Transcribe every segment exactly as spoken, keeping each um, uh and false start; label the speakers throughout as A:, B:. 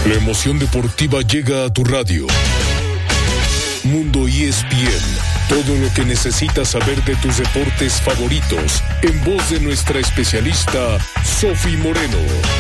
A: La emoción deportiva llega a tu radio. Mundo E S P N. Todo lo que necesitas saber de tus deportes favoritos. En voz de nuestra especialista, Sofi Moreno.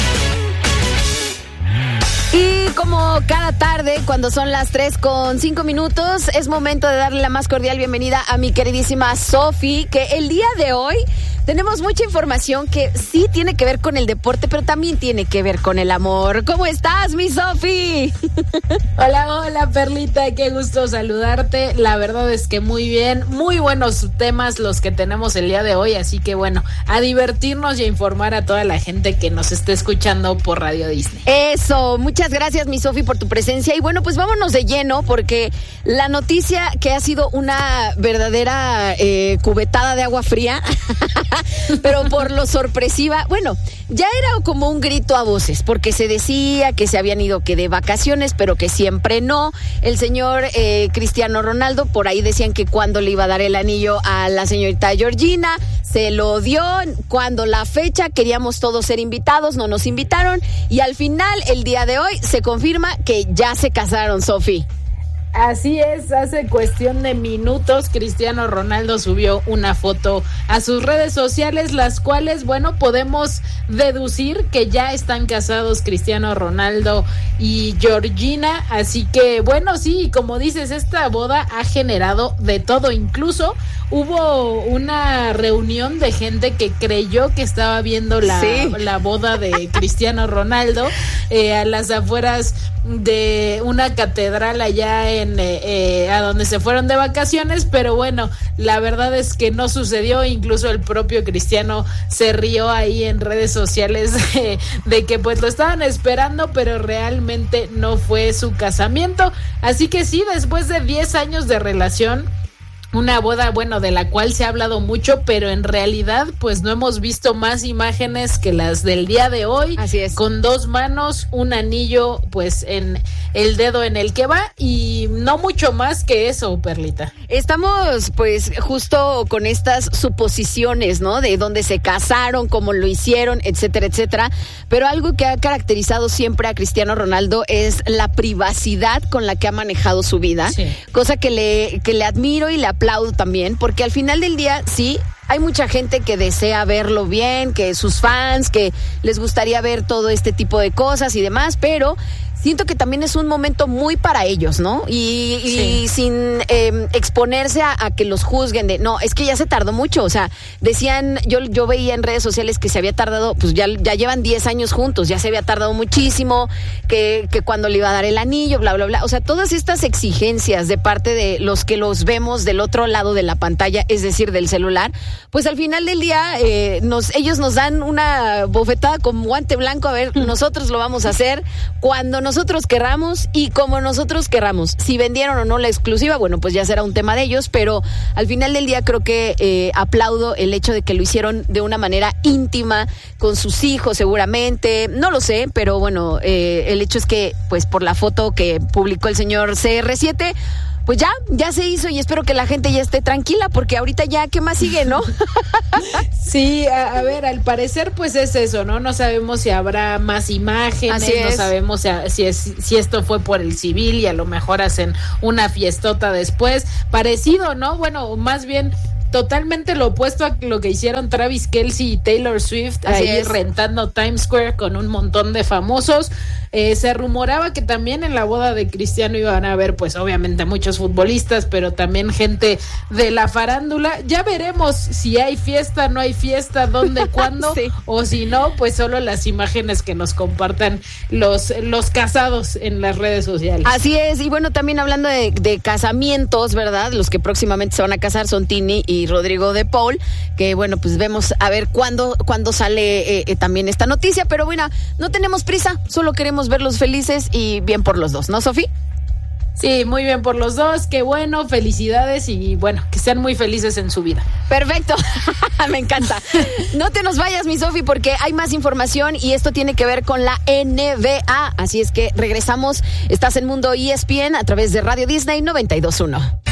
B: Y como cada tarde, cuando son las tres con cinco minutos, es momento de darle la más cordial bienvenida a mi queridísima Sofi, que el día de hoy tenemos mucha información que sí tiene que ver con el deporte, pero también tiene que ver con el amor. ¿Cómo estás, mi Sofi?
C: Hola, hola, Perlita, qué gusto saludarte. La verdad es que muy bien, muy buenos temas los que tenemos el día de hoy, así que bueno, a divertirnos y a informar a toda la gente que nos esté escuchando por Radio Disney.
B: Eso, muchas gracias, mi Sofi, por tu presencia. Y bueno, pues vámonos de lleno, porque la noticia que ha sido una verdadera eh, cubetada de agua fría, pero por lo sorpresiva, bueno, ya era como un grito a voces, porque se decía que se habían ido que de vacaciones, pero que siempre no. El señor eh, Cristiano Ronaldo, por ahí decían que cuando le iba a dar el anillo a la señorita Georgina, se lo dio. Cuando la fecha queríamos todos ser invitados, no nos invitaron, y al final, el día de hoy, se confirma que ya se casaron, Sofi.
C: Así es, hace cuestión de minutos Cristiano Ronaldo subió una foto a sus redes sociales, las cuales, bueno, podemos deducir que ya están casados Cristiano Ronaldo y Georgina, así que, bueno, sí, como dices, esta boda ha generado de todo, incluso hubo una reunión de gente que creyó que estaba viendo la, ¿sí? la boda de Cristiano Ronaldo eh, a las afueras de una catedral allá en eh, eh, a donde se fueron de vacaciones, pero bueno, la verdad es que no sucedió. Incluso el propio Cristiano se rió ahí en redes sociales de, de que pues lo estaban esperando, pero realmente no fue su casamiento. Así que sí, después de diez años de relación, una boda, bueno, de la cual se ha hablado mucho, pero en realidad, pues no hemos visto más imágenes que las del día de hoy.
B: Así es.
C: Con dos manos, un anillo, pues en el dedo en el que va, y no mucho más que eso, Perlita.
B: Estamos, pues, justo con estas suposiciones, ¿no? De dónde se casaron, cómo lo hicieron, etcétera, etcétera. Pero algo que ha caracterizado siempre a Cristiano Ronaldo es la privacidad con la que ha manejado su vida. Sí. Cosa que le, que le admiro y le aplaudo también, porque al final del día, sí, hay mucha gente que desea verlo bien, que sus fans, que les gustaría ver todo este tipo de cosas y demás, pero siento que también es un momento muy para ellos, ¿no? Y, sí. y sin eh, exponerse a, a que los juzguen de, no, es que ya se tardó mucho, o sea, decían, yo yo veía en redes sociales que se había tardado, pues ya, ya llevan diez años juntos, ya se había tardado muchísimo, que, que cuando le iba a dar el anillo, bla, bla, bla, o sea, todas estas exigencias de parte de los que los vemos del otro lado de la pantalla, es decir, del celular, pues al final del día, eh, nos, ellos nos dan una bofetada con guante blanco, a ver, nosotros lo vamos a hacer cuando nos nosotros querramos y como nosotros querramos. Si vendieron o no la exclusiva, bueno, pues ya será un tema de ellos, pero al final del día creo que eh, aplaudo el hecho de que lo hicieron de una manera íntima, con sus hijos seguramente, no lo sé, pero bueno, eh, el hecho es que, pues por la foto que publicó el señor C R siete, pues ya, ya se hizo, y espero que la gente ya esté tranquila, porque ahorita ya, ¿qué más sigue, no?
C: Sí, a, a ver, al parecer pues es eso, ¿no? No sabemos si habrá más imágenes, no sabemos si, si, es, si esto fue por el civil y a lo mejor hacen una fiestota después, parecido, ¿no? Bueno, más bien totalmente lo opuesto a lo que hicieron Travis Kelce y Taylor Swift,
B: Así
C: ahí
B: es.
C: rentando Times Square con un montón de famosos. Eh, se rumoraba que también en la boda de Cristiano iban a haber, pues obviamente muchos futbolistas, pero también gente de la farándula. Ya veremos si hay fiesta, no hay fiesta, dónde, cuándo, sí. o si no, pues solo las imágenes que nos compartan los, los casados en las redes sociales.
B: Así es, y bueno, también hablando de, de casamientos, ¿verdad? Los que próximamente se van a casar son Tini y Rodrigo de Paul, que bueno, pues vemos a ver cuándo, cuándo sale eh, eh, también esta noticia, pero bueno, no tenemos prisa, solo queremos verlos felices y bien por los dos, ¿no, Sofi?
C: Sí, muy bien por los dos, qué bueno, felicidades y bueno, que sean muy felices en su vida.
B: Perfecto, me encanta. No te nos vayas, mi Sofi, porque hay más información y esto tiene que ver con la N B A, así es que regresamos, estás en Mundo E S P N a través de Radio Disney noventa y dos punto uno.